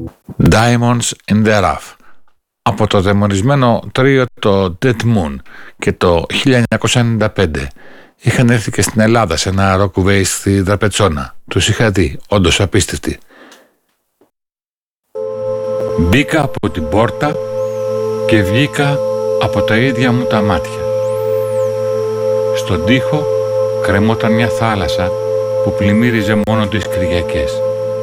Diamonds in the Rough από το δαιμονισμένο τρίο το Dead Moon και το 1995 είχαν έρθει και στην Ελλάδα σε ένα ροκουβέι στη Δραπετσόνα. Τους είχα δει, όντως απίστευτοι. Μπήκα από την πόρτα και βγήκα από τα ίδια μου τα μάτια. Στον τοίχο κρεμόταν μια θάλασσα που πλημμύριζε μόνο τις Κυριακές.